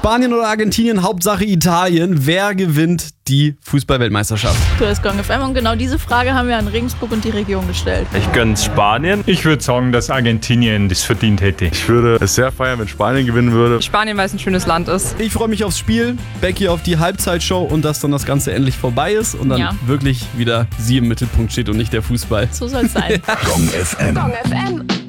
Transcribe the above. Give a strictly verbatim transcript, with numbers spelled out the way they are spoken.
Spanien oder Argentinien, Hauptsache Italien. Wer gewinnt die Fußball-Weltmeisterschaft? Du hast Gong F M und genau diese Frage haben wir an Regensburg und die Region gestellt. Ich gönn's Spanien. Ich würde sagen, dass Argentinien das verdient hätte. Ich würde es sehr feiern, wenn Spanien gewinnen würde. Spanien, weil es ein schönes Land ist. Ich freue mich aufs Spiel, Becky auf die Halbzeitshow und dass dann das Ganze endlich vorbei ist und dann Ja. wirklich wieder sie im Mittelpunkt steht und nicht der Fußball. So soll es sein. Gong F M. Gong F M.